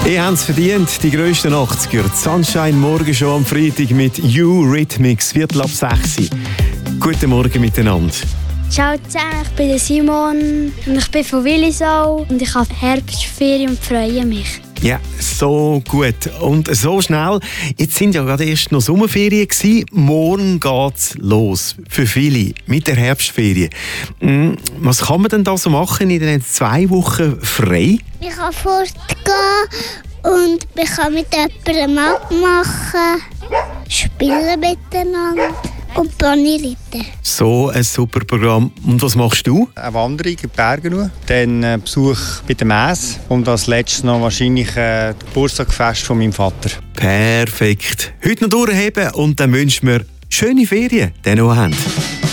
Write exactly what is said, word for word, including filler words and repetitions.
Ihr habt es verdient, die grössten achtziger. Die Sunshine morgen schon am Freitag mit Eurythmics, Viertel ab sechs. Guten Morgen miteinander. Ciao zusammen, ich bin Simon und ich bin von Willisau und ich habe Herbstferien und freue mich. Ja, so gut und so schnell. Jetzt sind ja gerade erst noch Sommerferien gewesen. Morgen geht's los für viele mit der Herbstferien. Was kann man denn da so machen in den zwei Wochen frei? Ich kann fortgehen und ich kann mit jemandem abmachen, spielen miteinander und Pony reiten. So ein super Programm. Und was machst du? Eine Wanderung in die Berge noch, dann ein Besuch bei der Messe und als letztes noch wahrscheinlich ein Geburtstagsfest von meinem Vater. Perfekt. Heute noch durchheben und dann wünschen wir schöne Ferien, die noch haben.